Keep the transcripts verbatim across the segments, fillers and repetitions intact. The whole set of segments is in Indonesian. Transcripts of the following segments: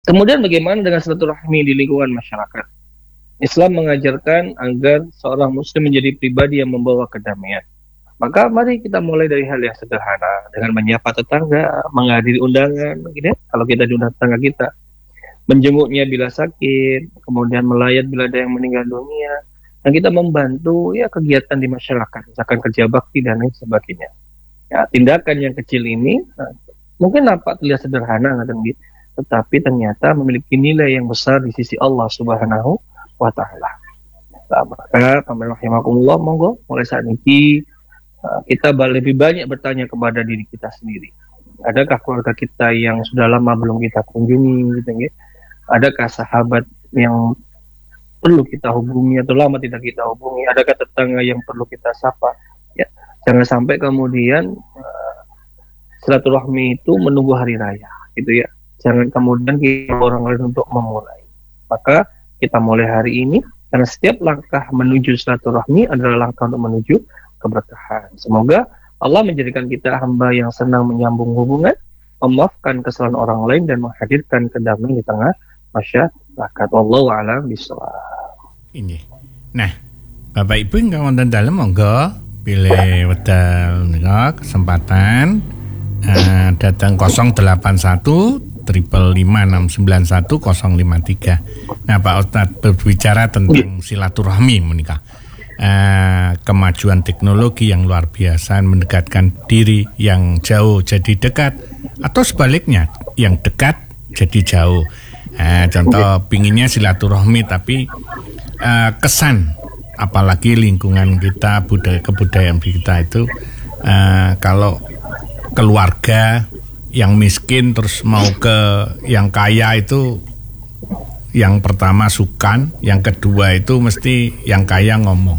Kemudian bagaimana dengan silaturahmi di lingkungan masyarakat? Islam mengajarkan agar seorang muslim menjadi pribadi yang membawa kedamaian. Maka mari kita mulai dari hal yang sederhana dengan menyapa tetangga, menghadiri undangan, gitu ya. Kalau kita diundang tetangga kita, menjenguknya bila sakit, kemudian melayat bila ada yang meninggal dunia, dan kita membantu ya kegiatan di masyarakat, misalkan kerja bakti dan lain sebagainya. Ya, tindakan yang kecil ini nah, mungkin nampak terlihat sederhana, tetapi ternyata memiliki nilai yang besar di sisi Allah Subhanahu wa Ta'ala. Nah, maka paman rahimakumullah, monggo mulai saat ini uh, kita lebih banyak bertanya kepada diri kita sendiri. Adakah keluarga kita yang sudah lama belum kita kunjungi, gitu ya? Adakah sahabat yang perlu kita hubungi atau lama tidak kita hubungi? Adakah tetangga yang perlu kita sapa? Ya, jangan sampai kemudian uh, silaturahmi itu menunggu hari raya, gitu ya. Jangan kemudian kita orang lain untuk memulai. Maka kita mulai hari ini, karena setiap langkah menuju silaturahmi adalah langkah untuk menuju keberkahan. Semoga Allah menjadikan kita hamba yang senang menyambung hubungan, memaafkan kesalahan orang lain, dan menghadirkan kedamaian di tengah masyarakat. Wallahu a'lam bishawab. Ini. Nah, Bapak Ibu yang wonten dalem monggo pilih wedal nika kesempatan uh, datang nol delapan satu triple lima enam sembilan satu nol lima tiga. Nah, Pak Ustadz berbicara tentang silaturahmi menikah. Uh, kemajuan teknologi yang luar biasa mendekatkan diri yang jauh jadi dekat, atau sebaliknya yang dekat jadi jauh. Uh, contoh pinginnya silaturahmi tapi uh, kesan, apalagi lingkungan kita, budaya kebudayaan kita itu uh, kalau keluarga yang miskin terus mau ke yang kaya itu, yang pertama sukan, yang kedua itu mesti yang kaya ngomong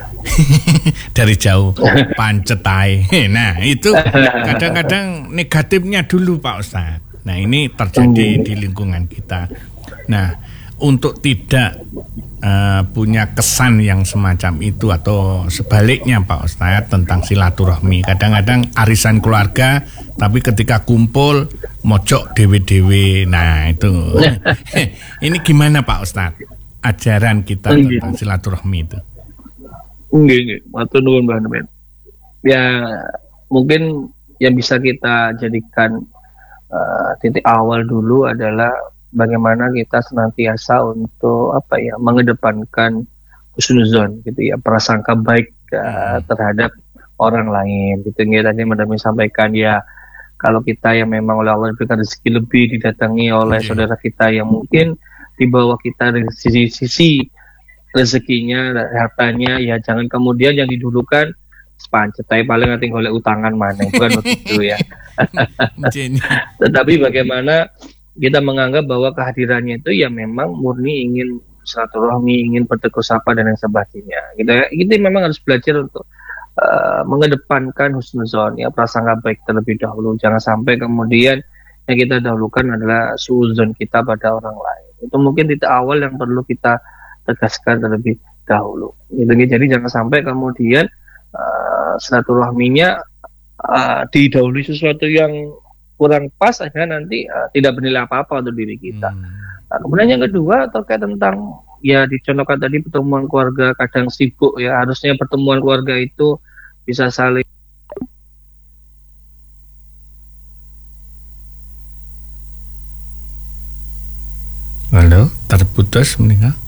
dari jauh pancet ae. Nah itu kadang-kadang negatifnya dulu Pak Ustadz. Nah ini terjadi di lingkungan kita. Nah untuk tidak uh, punya kesan yang semacam itu, atau sebaliknya Pak Ustadz tentang silaturahmi, kadang-kadang arisan keluarga tapi ketika kumpul mojok dewe-dewe. Nah itu ini gimana Pak Ustadz ajaran kita Enggak. tentang silaturahmi itu? Enggak, enggak. Matur nuwun Mbah Numen. Ya mungkin yang bisa kita jadikan uh, titik awal dulu adalah bagaimana kita senantiasa untuk apa ya mengedepankan husnuzon, gitu ya, prasangka baik uh, terhadap orang lain, gitu ya. Tadi Madam sampaikan ya, kalau kita yang memang oleh Allah diberikan rezeki lebih, didatangi oleh okay. saudara kita yang mungkin di bawah kita dari sisi-sisi rezekinya, hartanya, ya jangan kemudian yang didulukan pancet tapi paling nanti oleh utangan mana, bukan begitu ya. Tetapi bagaimana kita menganggap bahwa kehadirannya itu ya memang murni ingin silaturahmi, ingin bertegur sapa dan yang sebagainya. Kita kita memang harus belajar untuk uh, mengedepankan husnuzon, ya, prasangka baik terlebih dahulu. Jangan sampai kemudian yang kita dahulukan adalah suuzon kita pada orang lain. Itu mungkin titik awal yang perlu kita tegaskan terlebih dahulu. Gitu. Jadi jangan sampai kemudian uh, silaturahminya uh, didahului sesuatu yang kurang pas, akhirnya nanti uh, tidak bernilai apa-apa untuk diri kita. Hmm. Nah, kemudian yang kedua terkait tentang ya dicontohkan tadi pertemuan keluarga kadang sibuk, ya harusnya pertemuan keluarga itu bisa saling. Halo, terputus meninggal.